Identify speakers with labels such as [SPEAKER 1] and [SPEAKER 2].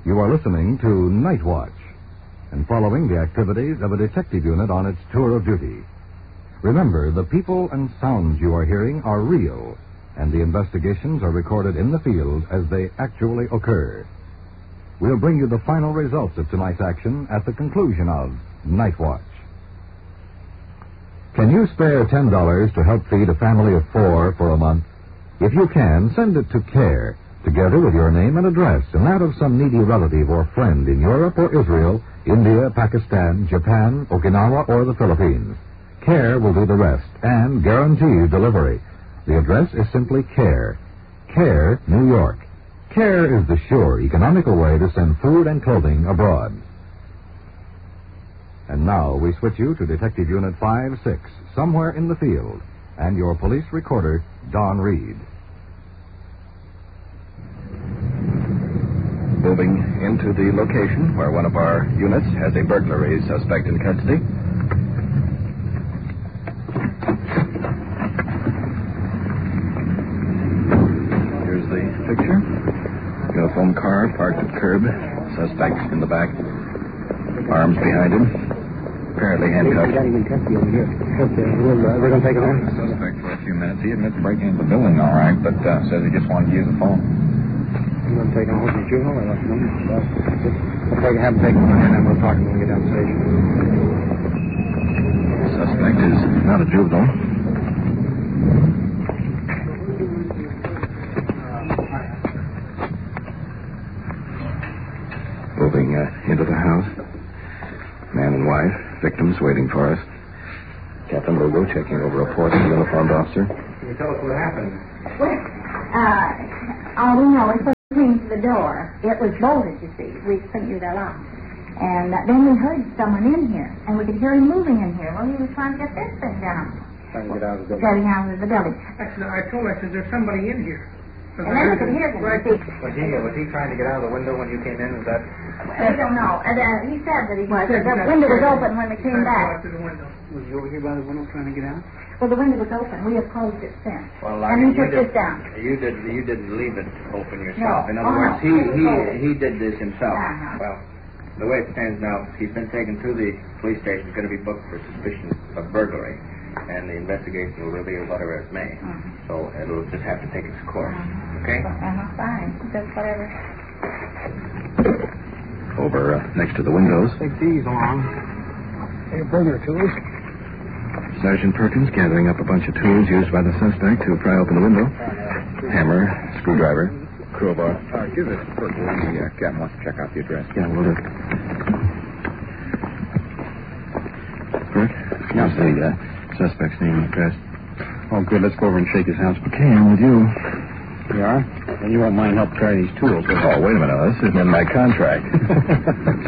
[SPEAKER 1] You are listening to Night Watch and following the activities of a detective unit on its tour of duty. Remember, the people and sounds you are hearing are real, and the investigations are recorded in the field as they actually occur. We'll bring you the final results of tonight's action at the conclusion of Night Watch. Can you spare $10 to help feed a family of 4 for a month? If you can, send it to CARE, together with your name and address, and that of some needy relative or friend in Europe or Israel, India, Pakistan, Japan, Okinawa, or the Philippines. CARE will do the rest and guarantees delivery. The address is simply CARE. CARE, New York. CARE is the sure, economical way to send food and clothing abroad. And now we switch you to Detective Unit 5-6, somewhere in the field, and your police recorder, Don Reed.
[SPEAKER 2] Moving into the location where one of our units has a burglary suspect in custody. Here's the picture. Uniform car parked at curb. Suspect in the back. Arms behind him. Apparently handcuffed.
[SPEAKER 3] We got him in custody over here. We're going to take him in.
[SPEAKER 2] Suspect for a few minutes. He admits breaking into the building all right, but says he just wanted to use the phone.
[SPEAKER 3] You want to take him home to the juvenile or what? We'll have him take him in, and then we'll talk when we get down the station.
[SPEAKER 2] Suspect is not a juvenile. Moving into the house. Man and wife, victims waiting for us. Captain Lugo checking over a report of the uniformed officer.
[SPEAKER 3] Can you tell us what happened?
[SPEAKER 4] Well, all we know is when we came to the door, it was bolted, you see. We figured that out. And then we heard someone in here, and we could hear him moving in here. Well, he was trying to get this thing down.
[SPEAKER 3] Trying to get out of the building.
[SPEAKER 4] Getting out of the building.
[SPEAKER 5] I told her, I said, there's somebody in here.
[SPEAKER 4] And then we could hear him.
[SPEAKER 5] Right.
[SPEAKER 3] Was he trying to get out of the window when you came in? Was that...
[SPEAKER 4] We don't know. He said that he was. The window was open when we came back.
[SPEAKER 5] To the window.
[SPEAKER 3] Was you over here by the window trying to get out?
[SPEAKER 4] Well, the window was open. We have closed it since.
[SPEAKER 6] Well,
[SPEAKER 4] and he took this down.
[SPEAKER 6] You didn't leave it open yourself.
[SPEAKER 4] No.
[SPEAKER 6] In other words,
[SPEAKER 4] no.
[SPEAKER 6] he did this himself.
[SPEAKER 4] Uh-huh.
[SPEAKER 6] Well, the way it stands now, he's been taken to the police station. He's going to be booked for suspicion of burglary, and the investigation will reveal whatever it may. So it'll just have to take its course. Okay?
[SPEAKER 4] Fine. Just whatever.
[SPEAKER 2] Over next to the windows.
[SPEAKER 3] Take these along. Hey, burglar tools.
[SPEAKER 2] Sergeant Perkins gathering up a bunch of tools used by the suspect to pry open the window. Hammer, screwdriver, crowbar.
[SPEAKER 7] Give this to Perkins. The captain wants to check out the address.
[SPEAKER 2] Yeah, will do. Perk, here's the suspect's name and address.
[SPEAKER 7] Oh, good. Let's go over and shake his house.
[SPEAKER 2] Okay, I'm with you.
[SPEAKER 7] You are? And you won't mind help carry these tools.
[SPEAKER 2] Oh, wait a minute. This isn't in my contract.